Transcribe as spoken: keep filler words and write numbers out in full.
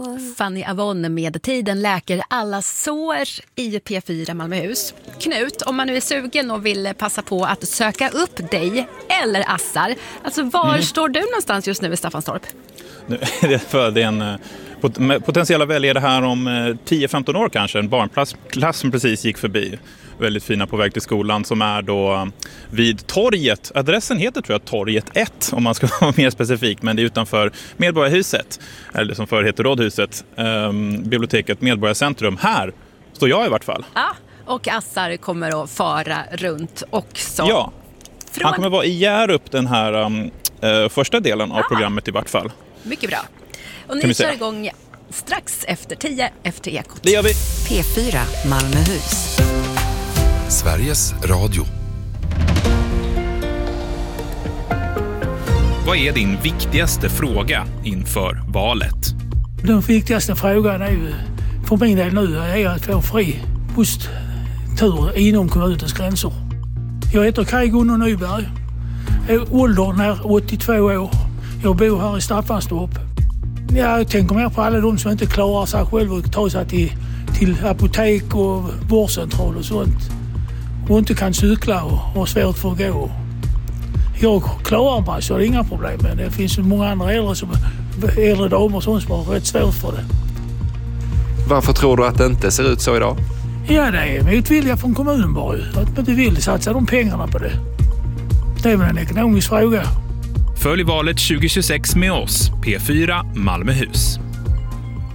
sår. Fanny Avon med Tiden läker alla sår i P fyra Malmöhus. Knut, om man nu är sugen och vill passa på att söka upp dig eller Assar, alltså var mm. står du någonstans just nu i Staffanstorp? Nu är det för det är en potentiella väljare här om tio femton år kanske, en barnklass som precis gick förbi. Väldigt fina på väg till skolan som är då vid torget. Adressen heter tror jag Torget ett om man ska vara mer specifik, men det är utanför Medborgarhuset, eller som förr heter Rådhuset, eh, biblioteket Medborgarcentrum. Här står jag i vart fall. Ja, och Assar kommer att fara runt också. Ja, Från... han kommer vara i Hjärup den här um, uh, första delen av ja. programmet i vart fall. Mycket bra. Och ni kör igång strax efter tio efter Ekot. Det gör vi. P fyra Malmöhus. Sveriges Radio. Vad är din viktigaste fråga inför valet? Den viktigaste frågan är ju för min del nu är att få fri busstur inom kommunens gränser. Jag heter Kaj Gunnar Nyberg. Åldern är åttiotvå år. Jag bor här i Staffanstorp. Jag tänker mer på alla de som inte klarar sig själva att ta sig till, till apotek och vårdcentral och sånt. Och inte kan cykla och har svårt för att gå. Jag klarar mig så det är inga problem, men det finns ju många andra äldre, som, äldre damer som har rätt svårt för det. Varför tror du att det inte ser ut så idag? Ja, det är motvilja från kommunen bara. Att man inte vill satsa de pengarna på det. Det är väl en ekonomisk fråga. Följ valet tjugo tjugosex med oss, P fyra Malmöhus.